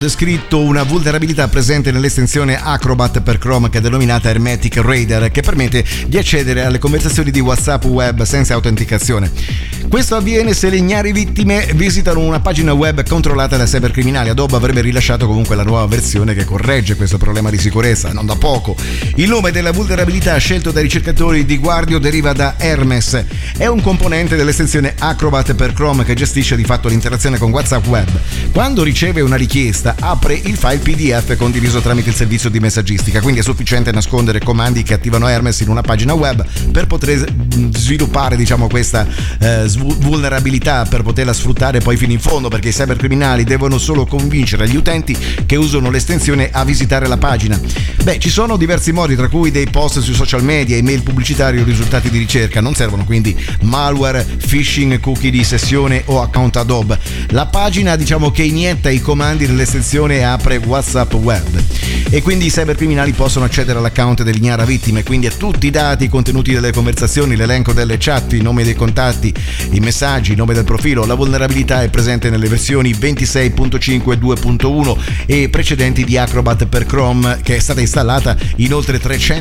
Descritto una vulnerabilità presente nell'estensione Acrobat per Chrome che è denominata Hermetic Reader, che permette di accedere alle conversazioni di WhatsApp web senza autenticazione. Questo avviene se le ignare vittime visitano una pagina web controllata da cybercriminali. Adobe avrebbe rilasciato comunque la nuova versione che corregge questo problema di sicurezza, non da poco. Il nome della vulnerabilità scelto dai ricercatori di Guardio deriva da Hermes. È un componente dell'estensione Acrobat per Chrome che gestisce di fatto l'interazione con WhatsApp web. Quando riceve una richiesta apre il file PDF condiviso tramite il servizio di messaggistica, quindi è sufficiente nascondere comandi che attivano Hermes in una pagina web per poter sviluppare questa vulnerabilità, per poterla sfruttare poi fino in fondo, perché i cybercriminali devono solo convincere gli utenti che usano l'estensione a visitare la pagina. Ci sono diversi modi, tra cui dei post sui social media, email pubblicitari o risultati di ricerca. Non servono quindi malware, phishing, cookie di sessione o account Adobe. La pagina che inietta i comandi nell'estensione apre WhatsApp web e quindi i cybercriminali possono accedere all'account dell'ignara vittima e quindi a tutti i dati, i contenuti delle conversazioni, l'elenco delle chat, i nomi dei contatti, i messaggi, il nome del profilo. La vulnerabilità è presente nelle versioni 26.5 e 2.1 e precedenti di Acrobat per Chrome, che è stata installata in oltre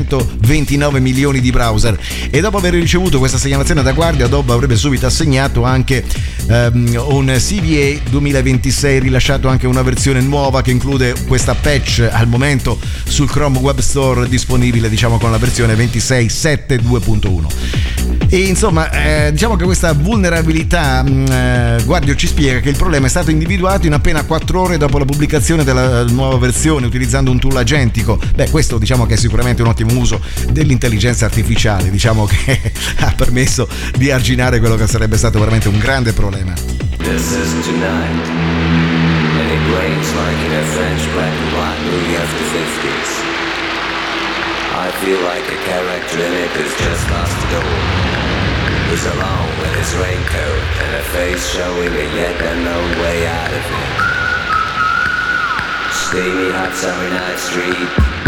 329 milioni di browser. E dopo aver ricevuto questa segnalazione da Guardia, Adobe avrebbe subito assegnato anche un CVA 2026, rilasciato anche una versione nuova che include questa patch al momento sul Chrome Web Store, disponibile con la versione 26.7.2.1. E insomma che questa vulnerabilità Guardio ci spiega che il problema è stato individuato in appena 4 ore dopo la pubblicazione della nuova versione, utilizzando un tool agentico. Questo che è sicuramente un ottimo uso dell'intelligenza artificiale, che ha permesso di arginare quello che sarebbe stato veramente un grande problema. This is tonight, and it rains like in a French black and white movie of the 50s. I feel like a character in it who's just lost the door. Who's alone with his raincoat and a face showing a yet unknown way out of it. Steamy hot summer night street,